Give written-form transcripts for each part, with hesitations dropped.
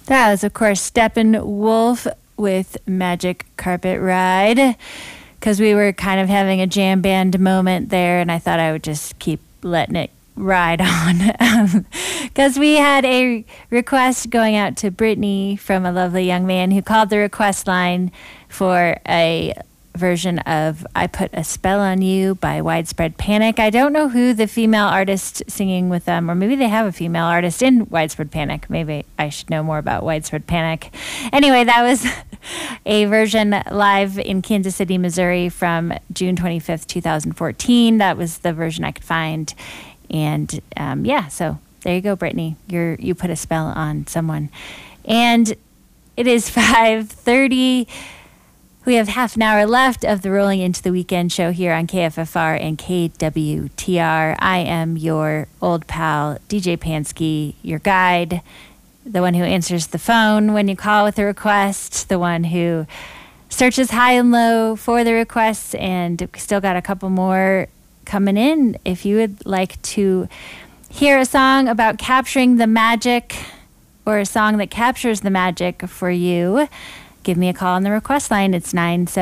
That was, of course, Steppenwolf with Magic Carpet Ride, because we were kind of having a jam band moment there, and I thought I would just keep letting it ride on. Because we had a request going out to Brittany from a lovely young man who called the request line for a version of I Put a Spell on You by Widespread Panic. I don't know who the female artist singing with them, or maybe they have a female artist in Widespread Panic. Maybe I should know more about Widespread Panic. Anyway, that was a version live in Kansas City, Missouri from June 25th, 2014. That was the version I could find. And so there you go, Brittany. You put a spell on someone. And it is 5:30. We have half an hour left of the Rolling Into the Weekend show here on KFFR and KWTR. I am your old pal, DJ Pansky, your guide, the one who answers the phone when you call with a request, the one who searches high and low for the requests, and still got a couple more coming in. If you would like to hear a song about capturing the magic, or a song that captures the magic for you, give me a call on the request line. It's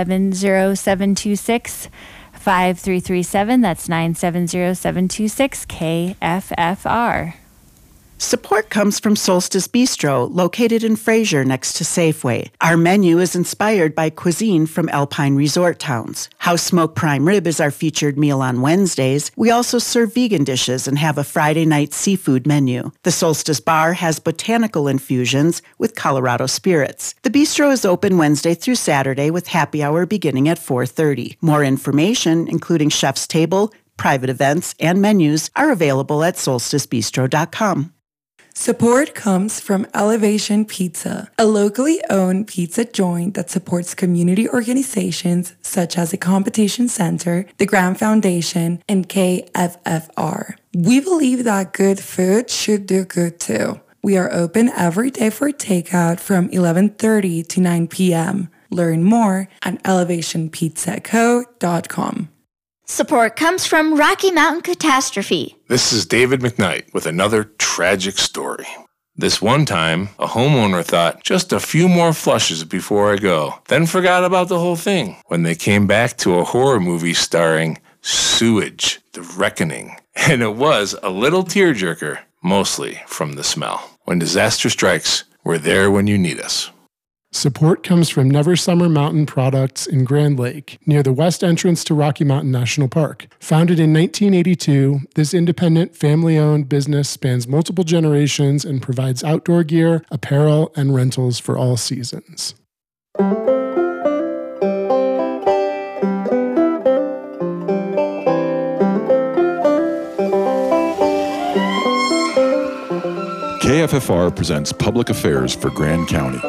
970-726-5337. That's 970-726-KFFR. Support comes from Solstice Bistro, located in Fraser next to Safeway. Our menu is inspired by cuisine from Alpine resort towns. House Smoked Prime Rib is our featured meal on Wednesdays. We also serve vegan dishes and have a Friday night seafood menu. The Solstice Bar has botanical infusions with Colorado spirits. The bistro is open Wednesday through Saturday with happy hour beginning at 4:30. More information, including chef's table, private events, and menus, are available at solsticebistro.com. Support comes from Elevation Pizza, a locally owned pizza joint that supports community organizations such as the Competition Center, the Graham Foundation, and KFFR. We believe that good food should do good too. We are open every day for takeout from 11:30 to 9 p.m. Learn more at elevationpizzaco.com. Support comes from Rocky Mountain Catastrophe. This is David McKnight with another tragic story. This one time, a homeowner thought just a few more flushes before I go, then forgot about the whole thing when they came back to a horror movie starring Sewage, The Reckoning. And it was a little tearjerker, mostly from the smell. When disaster strikes, we're there when you need us. Support comes from Never Summer Mountain Products in Grand Lake, near the west entrance to Rocky Mountain National Park. Founded in 1982, this independent, family-owned business spans multiple generations and provides outdoor gear, apparel, and rentals for all seasons. KFFR presents Public Affairs for Grand County.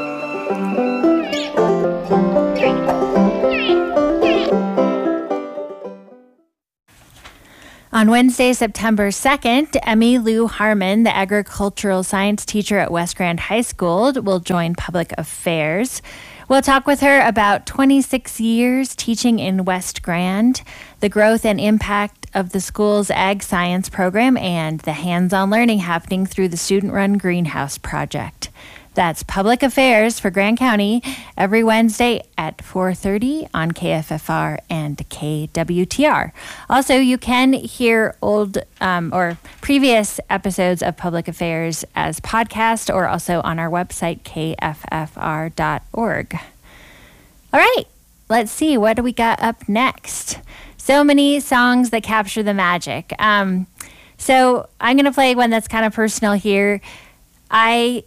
On Wednesday, September 2nd, Emmy Lou Harmon, the agricultural science teacher at West Grand High School, will join Public Affairs. We'll talk with her about 26 years teaching in West Grand, the growth and impact of the school's ag science program, and the hands-on learning happening through the student-run greenhouse project. That's Public Affairs for Grand County every Wednesday at 4:30 on KFFR and KWTR. Also, you can hear old or previous episodes of Public Affairs as podcast, or also on our website, kffr.org. All right, let's see. What do we got up next? So many songs that capture the magic. So I'm going to play one that's kind of personal here. At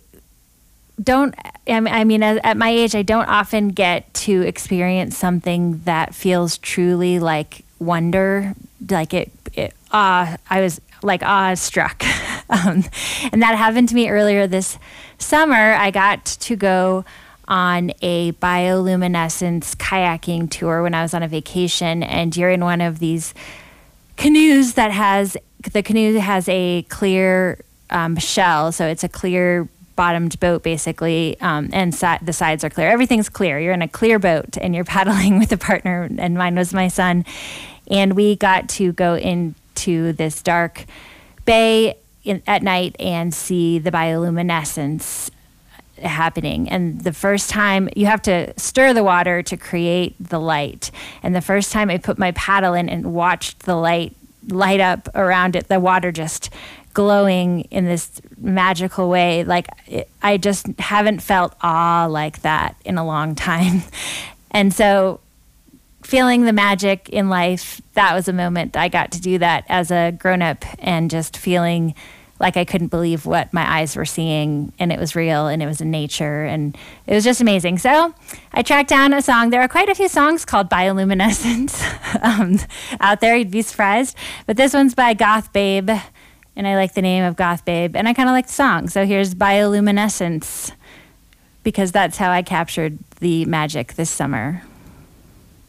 my age, I don't often get to experience something that feels truly like wonder, like I was like awestruck. And that happened to me earlier this summer. I got to go on a bioluminescence kayaking tour when I was on a vacation, and you're in one of these canoes the canoe has a clear shell, so it's a clear bottomed boat basically, and the sides are clear. Everything's clear. You're in a clear boat and you're paddling with a partner, and mine was my son. And we got to go into this dark bay at night and see the bioluminescence happening. And the first time, you have to stir the water to create the light. And the first time I put my paddle in and watched the light up around it, the water just glowing in this magical way. Like, I just haven't felt awe like that in a long time. And so feeling the magic in life, that was a moment I got to do that as a grown-up, and just feeling like I couldn't believe what my eyes were seeing, and it was real, and it was in nature, and it was just amazing. So I tracked down a song. There are quite a few songs called Bioluminescence out there. You'd be surprised. But this one's by Goth Babe, and I like the name of Goth Babe, and I kind of like the song. So here's Bioluminescence, because that's how I captured the magic this summer.